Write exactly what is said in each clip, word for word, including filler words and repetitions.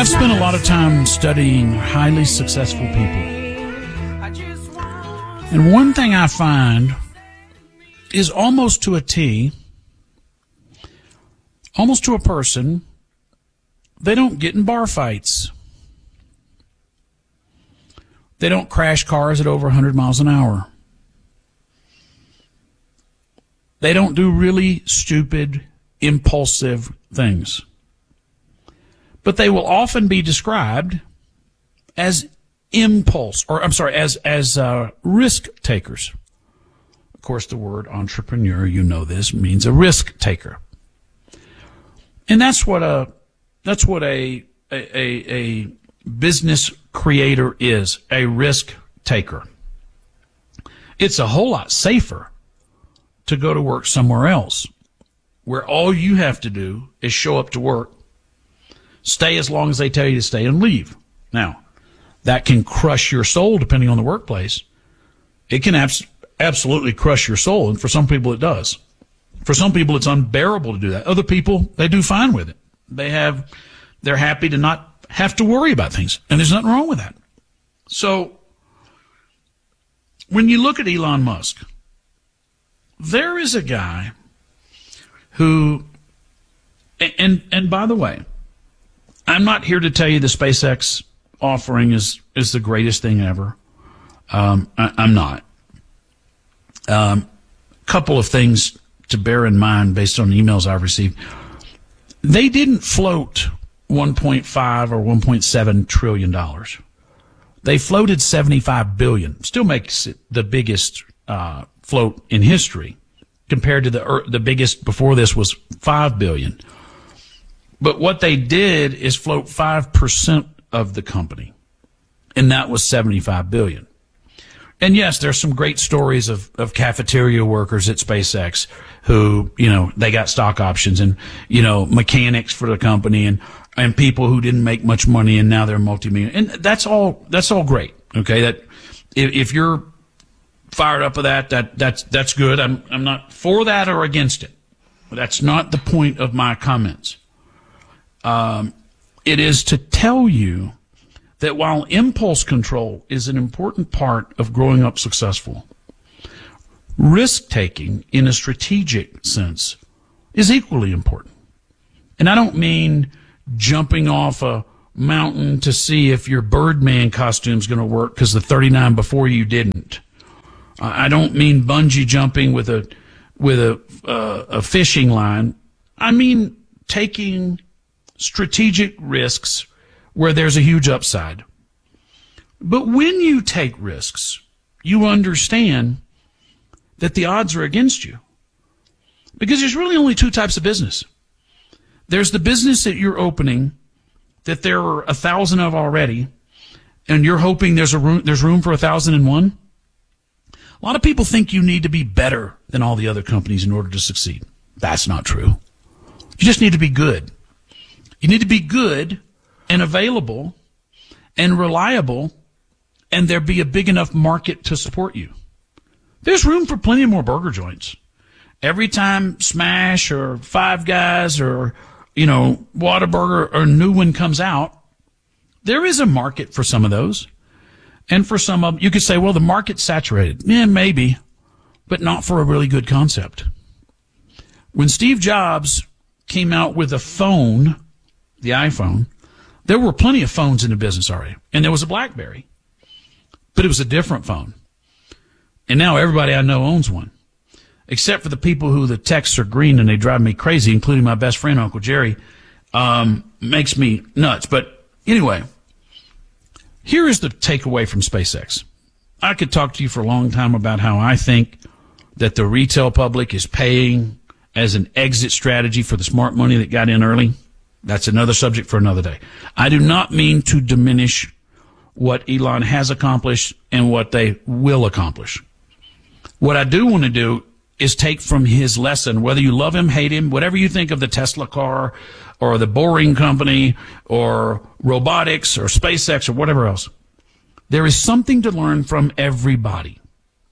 spent a lot of time studying highly successful people. And one thing I find is almost to a T, almost to a person, they don't get in bar fights. They don't crash cars at over one hundred miles an hour. They don't do really stupid, impulsive things. But they will often be described as impulse, or I'm sorry, as as uh, risk takers. Of course, the word entrepreneur, you know this, means a risk taker, and that's what a that's what a a, a, a business creator is, a risk taker. It's a whole lot safer to go to work somewhere else, where all you have to do is show up to work, stay as long as they tell you to stay, and leave. Now, that can crush your soul depending on the workplace. It can abs- absolutely crush your soul, and for some people it does. For some people it's unbearable to do that. Other people, they do fine with it. They have, they're happy to not have to worry about things, and there's nothing wrong with that. So, when you look at Elon Musk, there is a guy who, and and by the way, I'm not here to tell you the SpaceX offering is, is the greatest thing ever. Um, I, I'm not. A um, couple of things to bear in mind based on the emails I've received. They didn't float one point five or one point seven trillion dollars. They floated seventy-five billion dollars. Still makes it the biggest uh, float in history. Compared to the the biggest before this was five billion dollars. But what they did is float five percent of the company, and that was seventy-five billion dollars. And yes, there's some great stories of, of cafeteria workers at SpaceX who, you know, they got stock options, and, you know, mechanics for the company, and, and people who didn't make much money and now they're multi-million. And that's all, that's all great. Okay. That if, if you're fired up with that, that, that's, that's good. I'm, I'm not for that or against it. That's not the point of my comments. Um, it is to tell you that while impulse control is an important part of growing up successful, risk-taking in a strategic sense is equally important. And I don't mean jumping off a mountain to see if your Birdman costume is going to work because the thirty-nine before you didn't. I don't mean bungee jumping with a with a uh, a fishing line. I mean taking strategic risks where there's a huge upside. But when you take risks, you understand that the odds are against you. Because there's really only two types of business. There's the business that you're opening that there are a thousand of already, and you're hoping there's a room, there's room for a thousand and one. A lot of people think you need to be better than all the other companies in order to succeed. That's not true. You just need to be good. You need to be good and available and reliable, and there be a big enough market to support you. There's room for plenty more burger joints. Every time Smash or Five Guys or, you know, Whataburger or a new one comes out, there is a market for some of those. And for some of them, you could say, well, the market's saturated. Yeah, maybe, but not for a really good concept. When Steve Jobs came out with a phone, the iPhone, there were plenty of phones in the business already. And there was a BlackBerry. But it was a different phone. And now everybody I know owns one. Except for the people who the texts are green and they drive me crazy, including my best friend, Uncle Jerry. Um, makes me nuts. But anyway, here is the takeaway from SpaceX. I could talk to you for a long time about how I think that the retail public is paying as an exit strategy for the smart money that got in early. That's another subject for another day. I do not mean to diminish what Elon has accomplished and what they will accomplish. What I do want to do is take from his lesson, whether you love him, hate him, whatever you think of the Tesla car or the Boring Company or robotics or SpaceX or whatever else. There is something to learn from everybody.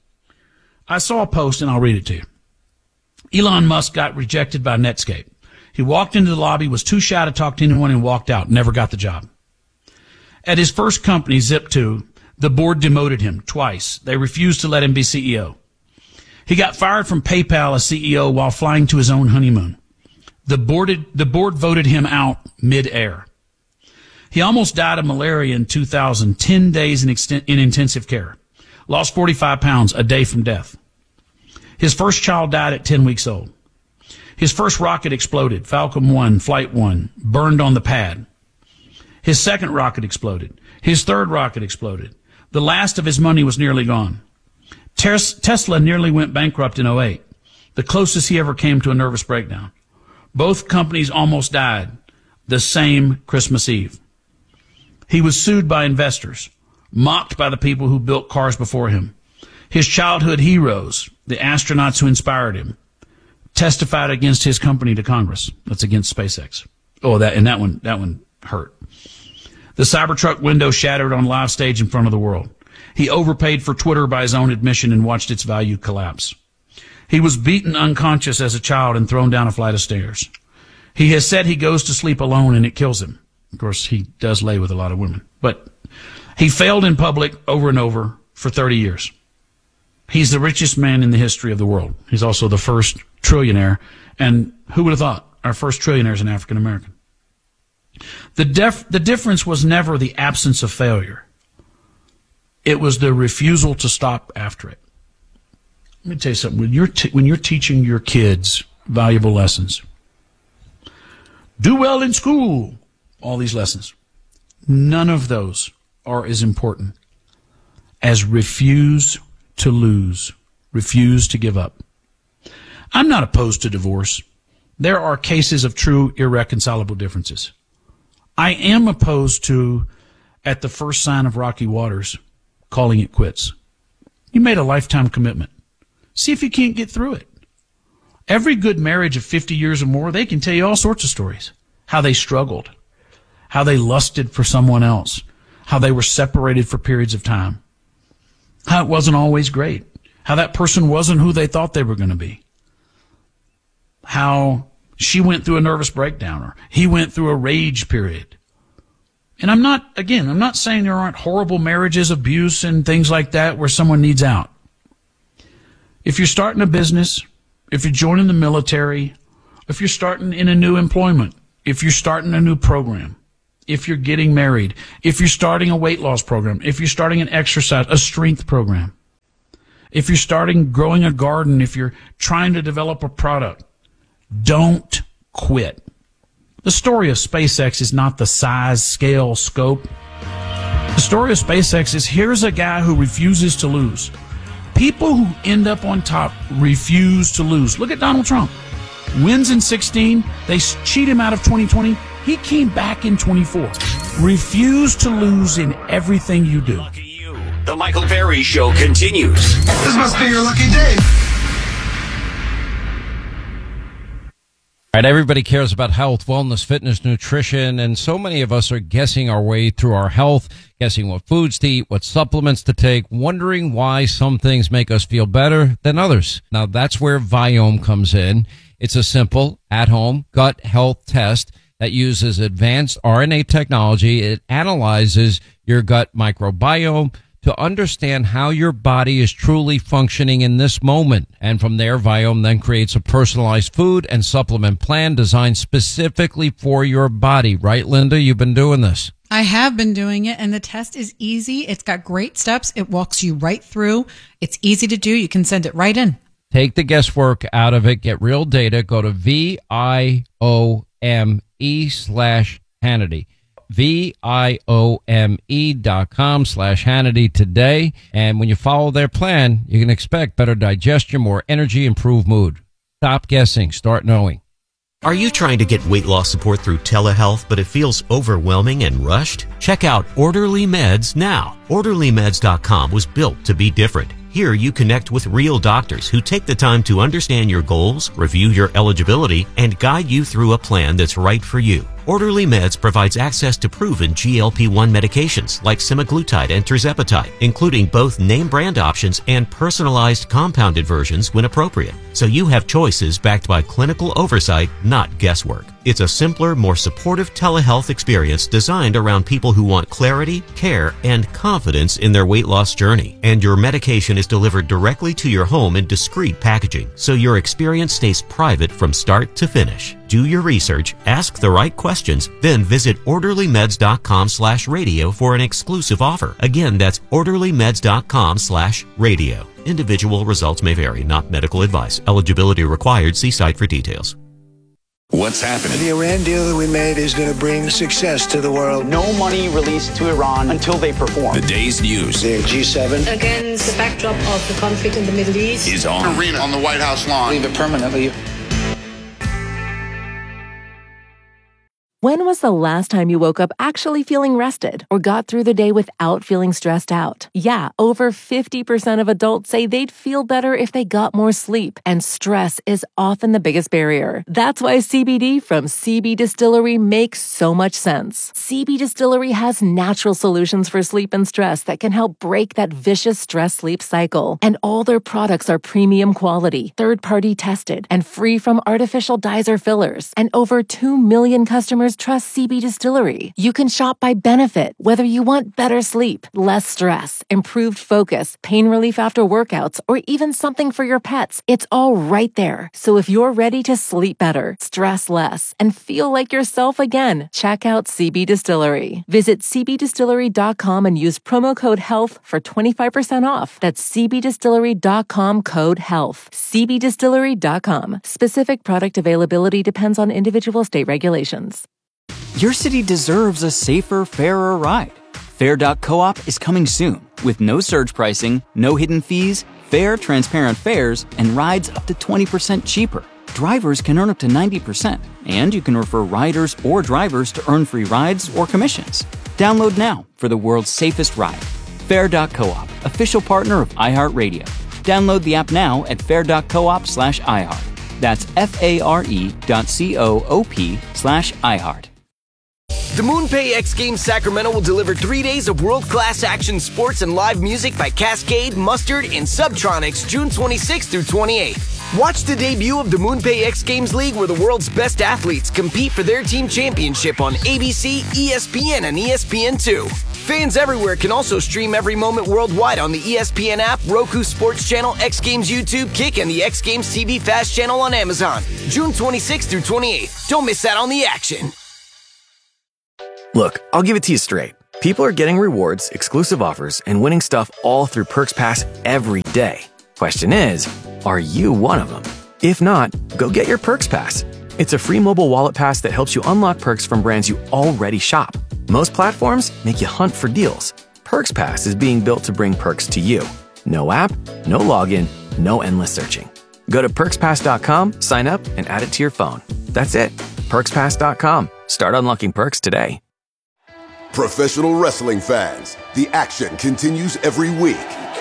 I saw a post, and I'll read it to you. Elon Musk got rejected by Netscape. He walked into the lobby, was too shy to talk to anyone, and walked out. Never got the job. At his first company, Zip two, the board demoted him twice. They refused to let him be C E O. He got fired from PayPal as C E O while flying to his own honeymoon. The board, the board voted him out mid-air. He almost died of malaria in two thousand, ten days in, exten- in intensive care. Lost forty-five pounds a day from death. His first child died at ten weeks old. His first rocket exploded. Falcon one, Flight one, burned on the pad. His second rocket exploded. His third rocket exploded. The last of his money was nearly gone. Tes- Tesla nearly went bankrupt in oh eight, the closest he ever came to a nervous breakdown. Both companies almost died the same Christmas Eve. He was sued by investors, mocked by the people who built cars before him. His childhood heroes, the astronauts who inspired him, testified against his company to Congress. That's against SpaceX. Oh, that and that one, that one hurt. The Cybertruck window shattered on live stage in front of the world. He overpaid for Twitter by his own admission and watched its value collapse. He was beaten unconscious as a child and thrown down a flight of stairs. He has said he goes to sleep alone and it kills him. Of course, he does lay with a lot of women. But he failed in public over and over for thirty years. He's the richest man in the history of the world. He's also the first trillionaire. And who would have thought our first trillionaire is an African American? The, def- the difference was never the absence of failure. It was the refusal to stop after it. Let me tell you something. When you're, t- when you're teaching your kids valuable lessons, do well in school, all these lessons, none of those are as important as refuse to lose, refuse to give up. I'm not opposed to divorce. There are cases of true irreconcilable differences. I am opposed to, at the first sign of rocky waters, calling it quits. You made a lifetime commitment. See if you can't get through it. Every good marriage of fifty years or more, they can tell you all sorts of stories. How they struggled, how they lusted for someone else, how they were separated for periods of time, how it wasn't always great, how that person wasn't who they thought they were going to be, how she went through a nervous breakdown or he went through a rage period. And I'm not, again, I'm not saying there aren't horrible marriages, abuse, and things like that where someone needs out. If you're starting a business, if you're joining the military, if you're starting in a new employment, if you're starting a new program, if you're getting married, if you're starting a weight loss program, if you're starting an exercise, a strength program, if you're starting growing a garden, if you're trying to develop a product, don't quit. The story of SpaceX is not the size, scale, scope. The story of SpaceX is here's a guy who refuses to lose. People who end up on top refuse to lose. Look at Donald Trump. Wins in sixteen. They cheat him out of twenty twenty. He came back in twenty-four. Refuse to lose in everything you do. Lucky you. The Michael Berry Show continues. This must be your lucky day. All right, everybody cares about health, wellness, fitness, nutrition, and so many of us are guessing our way through our health, guessing what foods to eat, what supplements to take, wondering why some things make us feel better than others. Now, that's where Viome comes in. It's a simple, at-home gut health test that uses advanced R N A technology. It analyzes your gut microbiome to understand how your body is truly functioning in this moment. And from there, Viome then creates a personalized food and supplement plan designed specifically for your body. Right, Linda? You've been doing this. I have been doing it, and the test is easy. It's got great steps. It walks you right through. It's easy to do. You can send it right in. Take the guesswork out of it. Get real data. Go to V I O M E slash Hannity. V-I-O-M-E dot com slash Hannity today. And when you follow their plan, you can expect better digestion, more energy, improved mood. Stop guessing. Start knowing. Are you trying to get weight loss support through telehealth, but it feels overwhelming and rushed? Check out Orderly Meds now. Orderly Meds dot com was built to be different. Here you connect with real doctors who take the time to understand your goals, review your eligibility, and guide you through a plan that's right for you. Orderly Meds provides access to proven G L P one medications like semaglutide and tirzepatide, including both name brand options and personalized compounded versions when appropriate. So you have choices backed by clinical oversight, not guesswork. It's a simpler, more supportive telehealth experience designed around people who want clarity, care, and confidence in their weight loss journey. And your medication is delivered directly to your home in discreet packaging, so your experience stays private from start to finish. Do your research, ask the right questions, then visit orderlymeds.com slash radio for an exclusive offer. Again, that's orderlymeds.com slash radio. Individual results may vary, not medical advice. Eligibility required. See site for details. What's happening? The Iran deal that we made is going to bring success to the world. No money released to Iran until they perform. The day's news The G seven. Against the backdrop of the conflict in the Middle East. is on. Arena on the White House lawn. Leave it permanently. When was the last time you woke up actually feeling rested or got through the day without feeling stressed out? Yeah, over fifty percent of adults say they'd feel better if they got more sleep, and stress is often the biggest barrier. That's why C B D from C B Distillery makes so much sense. C B Distillery has natural solutions for sleep and stress that can help break that vicious stress-sleep cycle. And all their products are premium quality, third-party tested, and free from artificial dyes or fillers. And over two million customers trust C B Distillery. You can shop by benefit, whether you want better sleep, less stress, improved focus, pain relief after workouts, or even something for your pets. It's all right there. So if you're ready to sleep better, stress less, and feel like yourself again, check out C B Distillery. Visit c b distillery dot com and use promo code HEALTH for twenty-five percent off. That's c b distillery dot com code HEALTH. c b distillery dot com. Specific product availability depends on individual state regulations. Your city deserves a safer, fairer ride. Fair dot coop is coming soon with no surge pricing, no hidden fees, fair, transparent fares, and rides up to twenty percent cheaper. Drivers can earn up to ninety percent, and you can refer riders or drivers to earn free rides or commissions. Download now for the world's safest ride. Fair dot coop, official partner of iHeartRadio. Download the app now at fair dot coop slash iHeart. That's F-A-R-E dot C-O-O-P slash iHeart. The MoonPay X Games Sacramento will deliver three days of world-class action sports and live music by Cascade, Mustard, and Subtronics June twenty-sixth through twenty-eighth. Watch the debut of the MoonPay X Games League, where the world's best athletes compete for their team championship on A B C, E S P N, and E S P N two. Fans everywhere can also stream every moment worldwide on the E S P N app, Roku Sports Channel, X Games YouTube, Kick, and the X Games T V Fast Channel on Amazon. June twenty-sixth through twenty-eighth. Don't miss out on the action. Look, I'll give it to you straight. People are getting rewards, exclusive offers, and winning stuff all through Perks Pass every day. Question is, are you one of them? If not, go get your Perks Pass. It's a free mobile wallet pass that helps you unlock perks from brands you already shop. Most platforms make you hunt for deals. Perks Pass is being built to bring perks to you. No app, no login, no endless searching. Go to perks pass dot com, sign up, and add it to your phone. That's it. perks pass dot com. Start unlocking perks today. Professional wrestling fans, the action continues every week.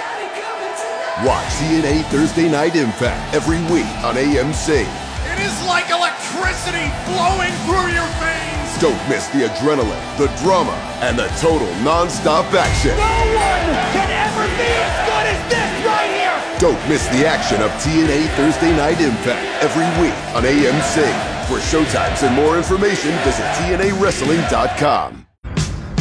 Watch T N A Thursday Night Impact every week on A M C. It is like electricity flowing through your veins. Don't miss the adrenaline, the drama, and the total non-stop action. No one can ever be as good as this right here. Don't miss the action of T N A Thursday Night Impact every week on A M C. For showtimes and more information, visit T N A wrestling dot com.